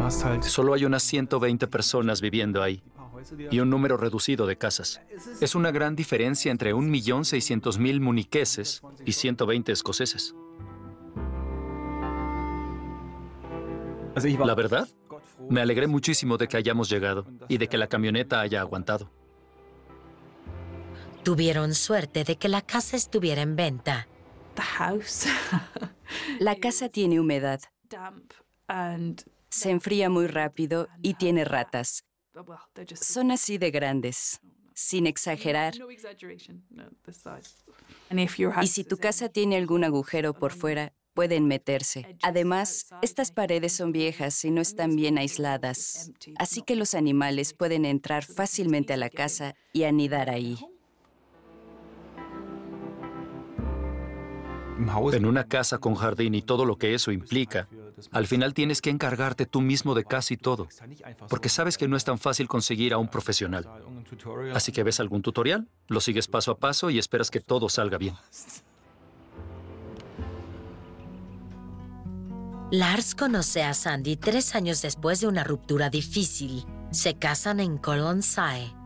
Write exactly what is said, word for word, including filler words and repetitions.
Solo hay unas ciento veinte personas viviendo ahí y un número reducido de casas. Es una gran diferencia entre un millón seiscientos mil muniqueses y ciento veinte escoceses. La verdad, me alegré muchísimo de que hayamos llegado y de que la camioneta haya aguantado. Tuvieron suerte de que la casa estuviera en venta. La casa tiene humedad, se enfría muy rápido y tiene ratas. Son así de grandes, sin exagerar. Y si tu casa tiene algún agujero por fuera, pueden meterse. Además, estas paredes son viejas y no están bien aisladas, así que los animales pueden entrar fácilmente a la casa y anidar ahí. En una casa con jardín y todo lo que eso implica, al final tienes que encargarte tú mismo de casi todo, porque sabes que no es tan fácil conseguir a un profesional. Así que ves algún tutorial, lo sigues paso a paso y esperas que todo salga bien. Lars conoce a Sandy tres años después de una ruptura difícil. Se casan en Colonsay.